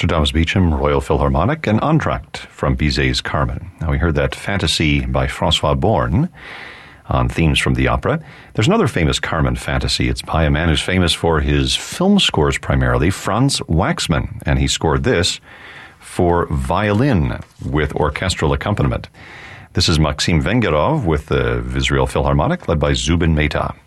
Sir Thomas Beecham, Royal Philharmonic, and Entr'acte from Bizet's Carmen. Now, we heard that Fantasy by Francois Born on themes from the opera. There's another famous Carmen fantasy. It's by a man who's famous for his film scores primarily, Franz Waxman, and he scored this for violin with orchestral accompaniment. This is Maxim Vengerov with the Israel Philharmonic, led by Zubin Mehta.